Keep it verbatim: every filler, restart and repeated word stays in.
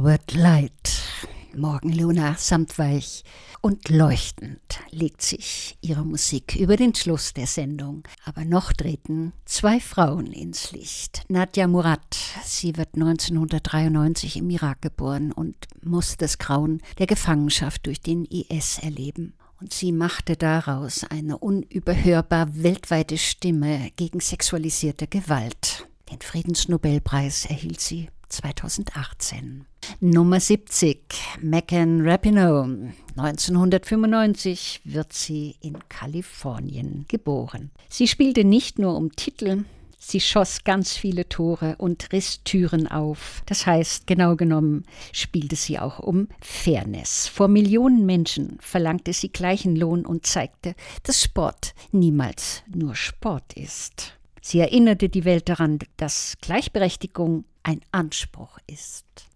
Velvet Light. Morgenluna, samtweich und leuchtend legt sich ihre Musik über den Schluss der Sendung. Aber noch treten zwei Frauen ins Licht. Nadia Murad, sie wird neunzehnhundertdreiundneunzig im Irak geboren und muss das Grauen der Gefangenschaft durch den I S erleben. Und sie machte daraus eine unüberhörbar weltweite Stimme gegen sexualisierte Gewalt. Den Friedensnobelpreis erhielt sie zweitausendachtzehn. Nummer siebzig, Megan Rapinoe. neunzehnhundertfünfundneunzig wird sie in Kalifornien geboren. Sie spielte nicht nur um Titel, sie schoss ganz viele Tore und riss Türen auf. Das heißt, genau genommen spielte sie auch um Fairness. Vor Millionen Menschen verlangte sie gleichen Lohn und zeigte, dass Sport niemals nur Sport ist. Sie erinnerte die Welt daran, dass Gleichberechtigung ein Anspruch ist.